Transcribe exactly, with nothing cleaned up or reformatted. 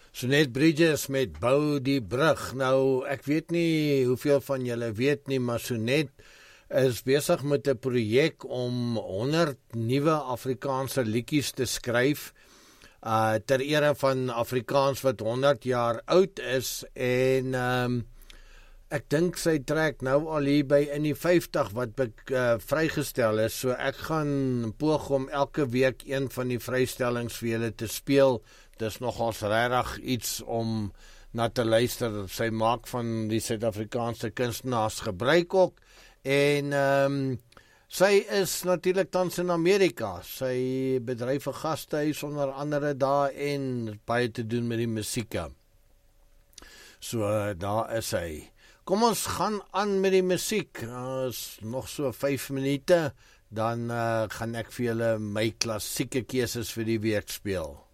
Sonet Bridges met Bou die Brug. Nou, ek weet nie hoeveel van julle weet nie, maar Sonet is besig met 'n projek om honderd nuwe Afrikaanse liedjies te skryf uh, ter ere van Afrikaans wat honderd jaar oud is en um, ek dink sy trek nou al hier by in die vyftig wat uh, vrygestel is, so ek gaan poog om elke week een van die vrystellings vir julle te speel. Dis nogals regtig iets om na te luister. Sy maak van die Suid-Afrikaanse kunstenaars gebruik ook en um, sy is natuurlik tans in Amerika. Sy bedryf 'n gastehuis onder andere daar en baie te doen met die musieke. So uh, daar is hy. Kom ons gaan aan met die musiek. Uh, is nog so vyf minute, dan uh, gaan ek vir julle my klassieke keuses vir die week speel.